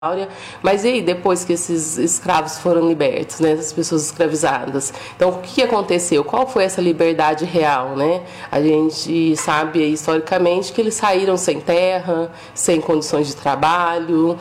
Mas e aí, depois que esses escravos foram libertos, né, as pessoas escravizadas? Então, o que aconteceu? Qual foi essa liberdade real, né? A gente sabe historicamente que eles saíram sem terra, sem condições de trabalho,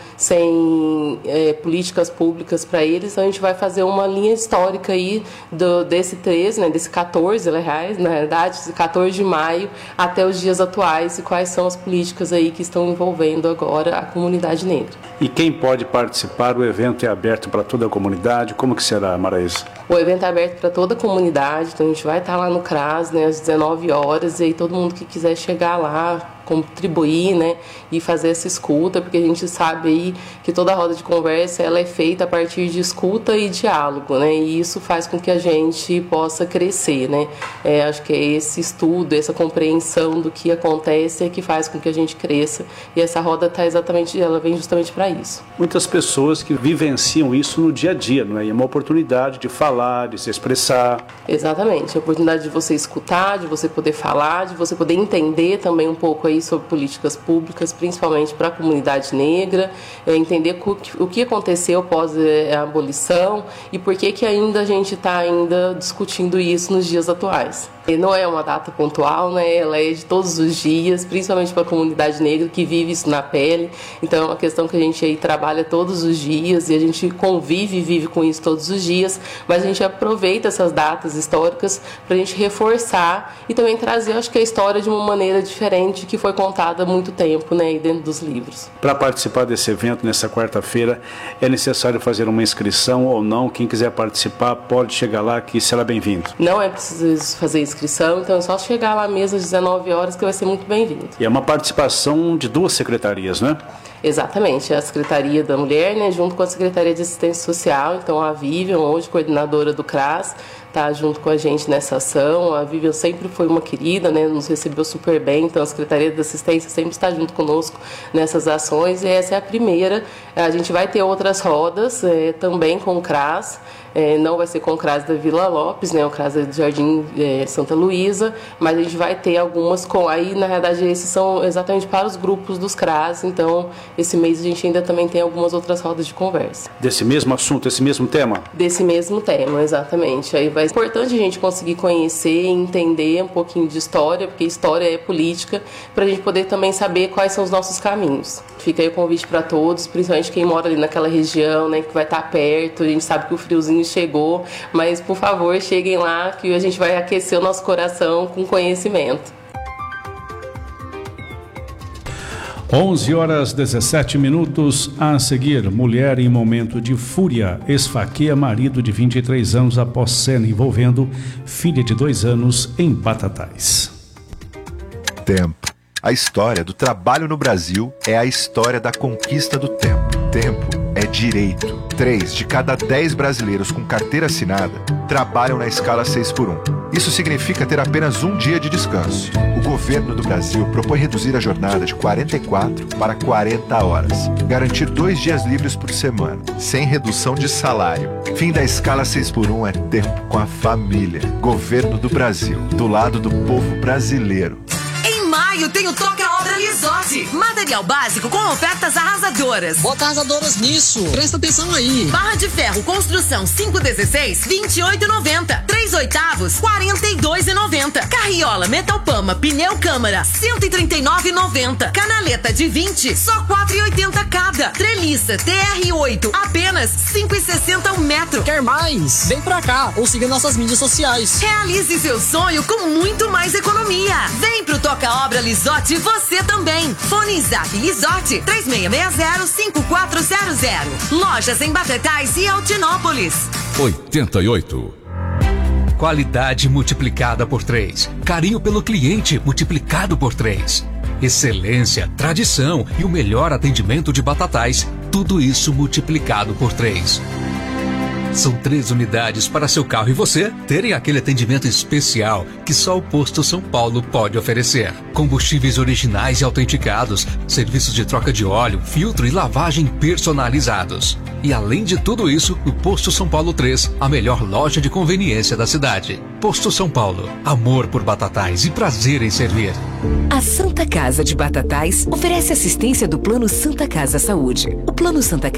sem políticas públicas para eles. Então, a gente vai fazer uma linha histórica aí desse 13, né, desse 14, aliás, na verdade, desse 14 de maio até os dias atuais e quais são as políticas aí que estão envolvendo agora a comunidade negra. E quem pode participar? O evento é aberto para toda a comunidade. Como que será, Maraísa? O evento é aberto para toda a comunidade, então a gente vai estar lá no CRAS, né, às 19 horas, e aí todo mundo que quiser chegar lá, contribuir, né, e fazer essa escuta, porque a gente sabe aí que toda roda de conversa ela é feita a partir de escuta e diálogo, né, e isso faz com que a gente possa crescer, né. Acho que é esse estudo, essa compreensão do que acontece é que faz com que a gente cresça, e essa roda ela vem justamente para isso. Muitas pessoas que vivenciam isso no dia a dia, não é? E é uma oportunidade de falar, de se expressar. Exatamente, a oportunidade de você escutar, de você poder falar, de você poder entender também um pouco aí sobre políticas públicas, principalmente para a comunidade negra, entender o que aconteceu após a abolição e por que ainda a gente está ainda discutindo isso nos dias atuais. E não é uma data pontual, né? Ela é de todos os dias, principalmente para a comunidade negra que vive isso na pele. Então é uma questão que a gente aí trabalha todos os dias e a gente convive e vive com isso todos os dias, mas a gente aproveita essas datas históricas para a gente reforçar e também trazer, acho que a história de uma maneira diferente que foi contada há muito tempo, né, dentro dos livros. Para participar desse evento nessa quarta-feira, é necessário fazer uma inscrição ou não? Quem quiser participar pode chegar lá que será bem-vindo. Não é preciso fazer inscrição, então é só chegar lá mesmo às 19 horas que vai ser muito bem-vindo. E é uma participação de duas secretarias, né? Exatamente, a Secretaria da Mulher, né, junto com a Secretaria de Assistência Social. Então a Vivian, hoje coordenadora do CRAS, está junto com a gente nessa ação. A Vivian sempre foi uma querida, né, nos recebeu super bem, então a Secretaria de Assistência sempre está junto conosco nessas ações, e essa é a primeira. A gente vai ter outras rodas também com o CRAS. Não vai ser com o CRAS da Vila Lopes, né, o CRAS do Jardim Santa Luísa, mas a gente vai ter algumas aí, na verdade, esses são exatamente para os grupos dos CRAS, então esse mês a gente ainda também tem algumas outras rodas de conversa. Desse mesmo assunto, esse mesmo tema? Desse mesmo tema, exatamente. Aí vai ser importante a gente conseguir conhecer e entender um pouquinho de história, porque história é política, para a gente poder também saber quais são os nossos caminhos. Fica aí o convite para todos, principalmente quem mora ali naquela região, né, que vai estar perto. A gente sabe que o friozinho chegou, mas por favor cheguem lá que a gente vai aquecer o nosso coração com conhecimento. 11h17. A seguir, mulher em momento de fúria esfaqueia marido de 23 anos após cena envolvendo filha de 2 anos em Batatais. Tempo. A história do trabalho no Brasil é a história da conquista do tempo. Tempo é direito. 3 de cada 10 brasileiros com carteira assinada trabalham na escala 6x1. Isso significa ter apenas um dia de descanso. O governo do Brasil propõe reduzir a jornada de 44 para 40 horas. Garantir 2 dias livres por semana, sem redução de salário. Fim da escala 6x1 é tempo com a família. Governo do Brasil, do lado do povo brasileiro. Em maio tem o Toca Obra Lisotti. Material básico com ofertas arrasadoras. Bota arrasadoras nisso. Presta atenção aí. Barra de ferro, construção 516, 28,90. 3/8, 42,90. Carriola Metalpama, pneu câmara, 139,90. Canaleta de 20, só 4,80 cada. Treliça TR8, apenas 5,60 o metro. Quer mais? Vem pra cá ou siga nossas mídias sociais. Realize seu sonho com muito mais economia. Vem pro Toca Obra Lisotti você também. Fone Zap Lisotti 3660-5400. Lojas em Batatais e Altinópolis. 88. Qualidade multiplicada por 3. Carinho pelo cliente multiplicado por 3. Excelência, tradição e o melhor atendimento de Batatais. Tudo isso multiplicado por 3. São 3 unidades para seu carro e você terem aquele atendimento especial que só o Posto São Paulo pode oferecer. Combustíveis originais e autenticados, serviços de troca de óleo, filtro e lavagem personalizados. E além de tudo isso, o Posto São Paulo 3, a melhor loja de conveniência da cidade. Posto São Paulo, amor por Batatais e prazer em servir. A Santa Casa de Batatais oferece assistência do Plano Santa Casa Saúde. O Plano Santa